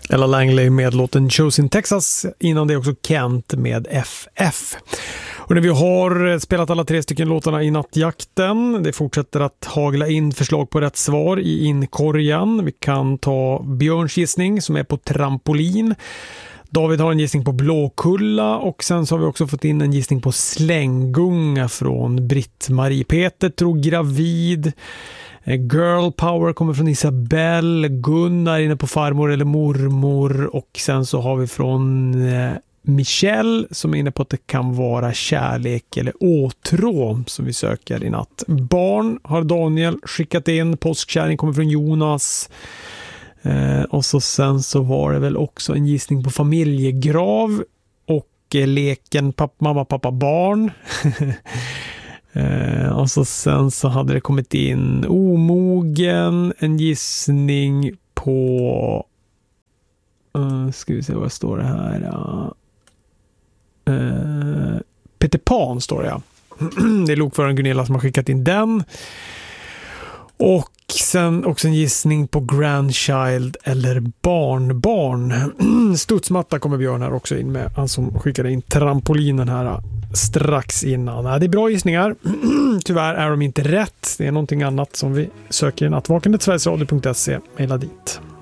Ella Langley med låten Chosen Texas. Innan det också Kent med FF. Och när vi har spelat alla 3 stycken låtarna i nattjakten, det fortsätter att hagla in förslag på rätt svar i inkorgen. Vi kan ta Björns gissning som är på trampolin. David har en gissning på Blåkulla och sen så har vi också fått in en gissning på Slänggunga från Britt-Marie. Peter tror gravid. Girl Power kommer från Isabelle. Gunnar inne på farmor eller mormor. Och sen så har vi från Michelle som är inne på att det kan vara kärlek eller åtrå som vi söker i natt. Barn har Daniel skickat in. Påskkärring kommer från Jonas. Och så sen så var det väl också en gissning på familjegrav och leken mamma, pappa, barn. Och så sen så hade det kommit in omogen, en gissning på ska vi se vad står det här. Peter Pan står det, ja. Det är lokföraren Gunilla som har skickat in den. Och sen också en gissning på grandchild eller barnbarn. Studsmatta kommer Björn här också in med. Han som skickade in trampolinen här strax innan. Det är bra gissningar. Tyvärr är de inte rätt. Det är någonting annat som vi söker i nattvakendet. Sverigesradio.se. Maila dit.